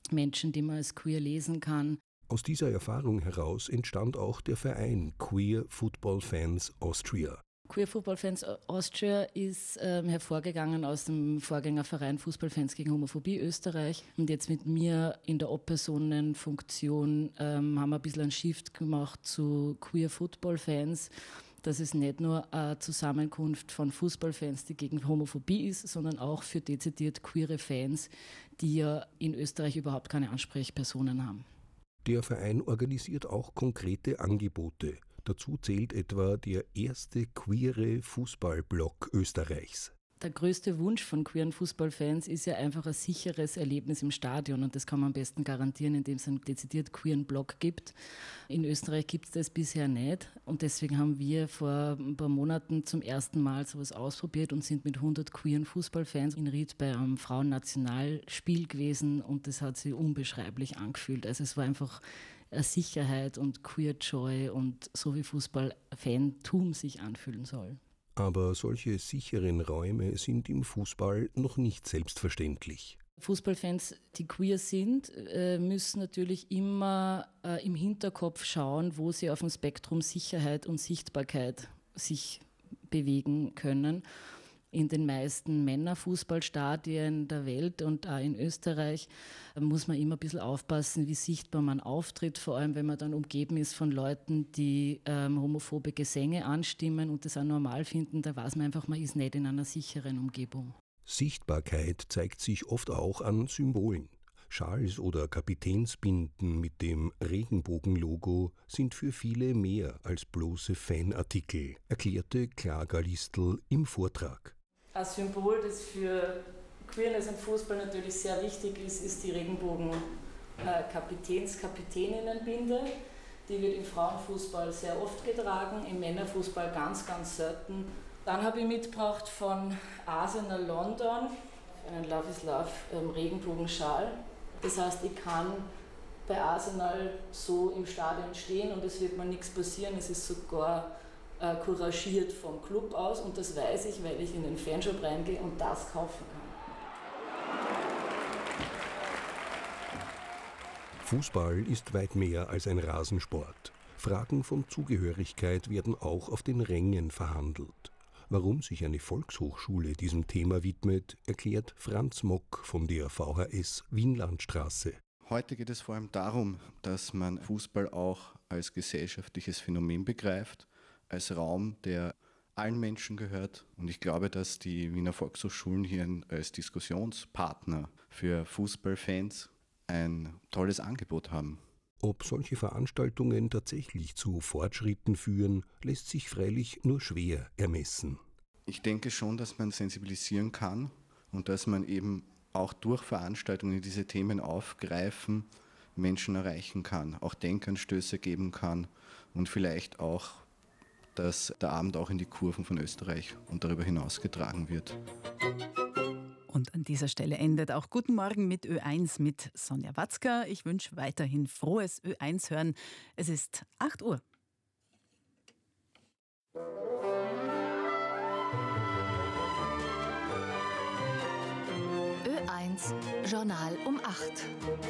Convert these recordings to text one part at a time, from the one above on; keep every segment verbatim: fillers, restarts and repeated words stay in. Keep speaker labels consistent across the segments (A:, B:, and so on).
A: Menschen, die man als queer lesen kann.
B: Aus dieser Erfahrung heraus entstand auch der Verein Queer Football Fans Austria.
A: Queer Football Fans Austria ist ähm, hervorgegangen aus dem Vorgängerverein Fußballfans gegen Homophobie Österreich. Und jetzt mit mir in der Obpersonenfunktion ähm, haben wir ein bisschen einen Shift gemacht zu Queer Football Fans. Das ist nicht nur eine Zusammenkunft von Fußballfans, die gegen Homophobie ist, sondern auch für dezidiert queere Fans, die ja in Österreich überhaupt keine Ansprechpersonen haben.
B: Der Verein organisiert auch konkrete Angebote. Dazu zählt etwa der erste queere Fußballblock Österreichs.
A: Der größte Wunsch von queeren Fußballfans ist ja einfach ein sicheres Erlebnis im Stadion und das kann man am besten garantieren, indem es einen dezidiert queeren Block gibt. In Österreich gibt es das bisher nicht und deswegen haben wir vor ein paar Monaten zum ersten Mal sowas ausprobiert und sind mit hundert queeren Fußballfans in Ried bei einem Frauennationalspiel gewesen und das hat sich unbeschreiblich angefühlt. Also es war einfach eine Sicherheit und Queer Joy und so wie Fußballfantum sich anfühlen soll.
B: Aber solche sicheren Räume sind im Fußball noch nicht selbstverständlich.
A: Fußballfans, die queer sind, müssen natürlich immer im Hinterkopf schauen, wo sie auf dem Spektrum Sicherheit und Sichtbarkeit sich bewegen können. In den meisten Männerfußballstadien der Welt und auch in Österreich muss man immer ein bisschen aufpassen, wie sichtbar man auftritt, vor allem wenn man dann umgeben ist von Leuten, die ähm, homophobe Gesänge anstimmen und das auch normal finden, da weiß man einfach, man ist nicht in einer sicheren Umgebung.
B: Sichtbarkeit zeigt sich oft auch an Symbolen. Schals oder Kapitänsbinden mit dem Regenbogenlogo sind für viele mehr als bloße Fanartikel, erklärte Clara Listl im Vortrag.
A: Ein Symbol, das für Queerness und Fußball natürlich sehr wichtig ist, ist die Regenbogen-Kapitäns-Kapitäninnenbinde. Die wird im Frauenfußball sehr oft getragen, im Männerfußball ganz, ganz selten. Dann habe ich mitgebracht von Arsenal London einen Love is Love ähm, Regenbogenschal. Das heißt, ich kann bei Arsenal so im Stadion stehen und es wird mir nichts passieren. Es ist sogar äh, couragiert vom Club aus und das weiß ich, weil ich in den Fanshop reingehe und das kaufen kann.
B: Fußball ist weit mehr als ein Rasensport. Fragen von Zugehörigkeit werden auch auf den Rängen verhandelt. Warum sich eine Volkshochschule diesem Thema widmet, erklärt Franz Mock von der V H S Wien-Landstraße.
C: Heute geht es vor allem darum, dass man Fußball auch als gesellschaftliches Phänomen begreift, als Raum, der allen Menschen gehört. Und ich glaube, dass die Wiener Volkshochschulen hier als Diskussionspartner für Fußballfans ein tolles Angebot haben.
B: Ob solche Veranstaltungen tatsächlich zu Fortschritten führen, lässt sich freilich nur schwer ermessen.
C: Ich denke schon, dass man sensibilisieren kann und dass man eben auch durch Veranstaltungen, die diese Themen aufgreifen, Menschen erreichen kann, auch Denkanstöße geben kann und vielleicht auch, dass der Abend auch in die Kurven von Österreich und darüber hinaus getragen wird.
D: Und an dieser Stelle endet auch Guten Morgen mit Ö eins mit Sonja Watzka. Ich wünsche weiterhin frohes Ö eins hören. Es ist acht Uhr.
E: Ö eins Journal um acht.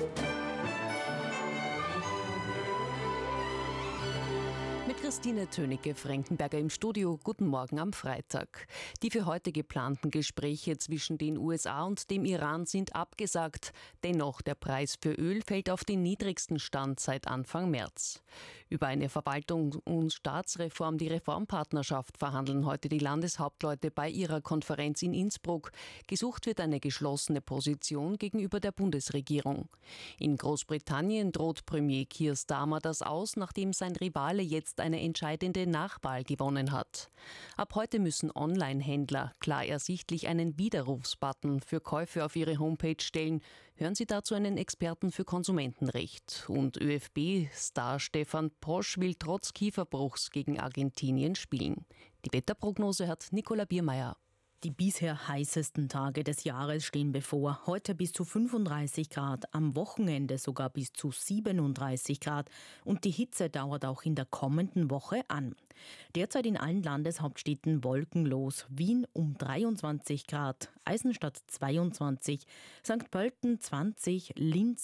E: Mit Christine Tönicke-Frankenberger im Studio. Guten Morgen am Freitag. Die für heute geplanten Gespräche zwischen den U S A und dem Iran sind abgesagt. Dennoch, der Preis für Öl fällt auf den niedrigsten Stand seit Anfang März. Über eine Verwaltungs- und Staatsreform, die Reformpartnerschaft, verhandeln heute die Landeshauptleute bei ihrer Konferenz in Innsbruck. Gesucht wird eine geschlossene Position gegenüber der Bundesregierung. In Großbritannien droht Premier Keir Starmer das aus, nachdem sein Rivale jetzt eine entscheidende Nachwahl gewonnen hat. Ab heute müssen Online-Händler klar ersichtlich einen Widerrufsbutton für Käufe auf ihre Homepage stellen. Hören Sie dazu einen Experten für Konsumentenrecht. Und ÖFB-Star Stefan Posch will trotz Kieferbruchs gegen Argentinien spielen. Die Wetterprognose hat Nicola Biermeier.
F: Die bisher heißesten Tage des Jahres stehen bevor. Heute bis zu fünfunddreißig Grad, am Wochenende sogar bis zu siebenunddreißig Grad. Und die Hitze dauert auch in der kommenden Woche an. Derzeit in allen Landeshauptstädten wolkenlos. Wien um dreiundzwanzig Grad, Eisenstadt zweiundzwanzig, Sankt Pölten zwanzig, Linz